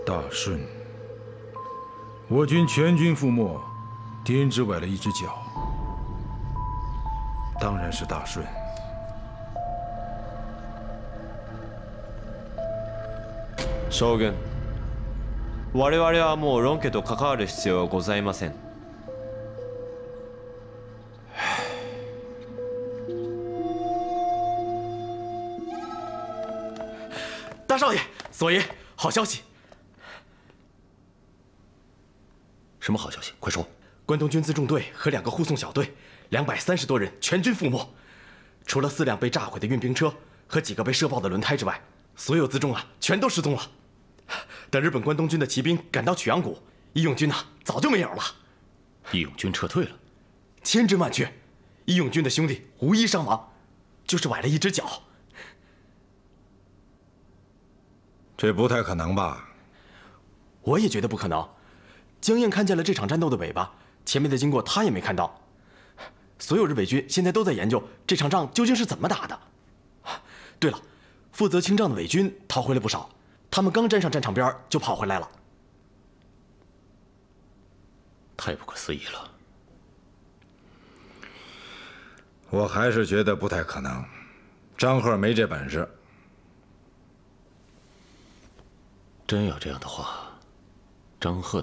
大顺，我军全军覆没，敌人只崴了一只脚，当然是大顺。 将軍、我々はもう論家と関わる必要はございません。 大少爷、左爷，好消息！ 什么好消息？快说！ 关东军辎重队和2个护送小队，230多人全军覆没，除了4辆被炸毁的运兵车和几个被射爆的轮胎之外，所有辎重全都失踪了。等日本关东军的骑兵赶到曲阳谷，义勇军早就没影了。 义勇军撤退了， 千真万确，义勇军的兄弟无一伤亡，就是崴了一只脚。 这不太可能吧？ 我也觉得不可能。江燕看见了这场战斗的尾巴，前面的经过他也没看到。所有日伪军现在都在研究这场仗究竟是怎么打的。对了，负责清障的伪军逃回来不少，他们刚站上战场边就跑回来了。 太不可思议了！ 我还是觉得不太可能，张贺没这本事。 真要这样的话，张贺的